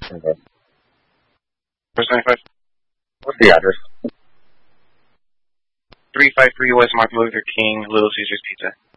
Okay. First 95. What's the address? 353 West Martin Luther King, Little Caesars Pizza.